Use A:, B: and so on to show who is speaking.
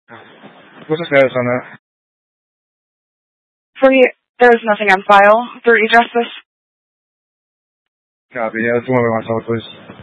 A: What's the status on that?
B: There is nothing on file for e-justice.
A: Copy. Yeah, that's the one we want to talk, please.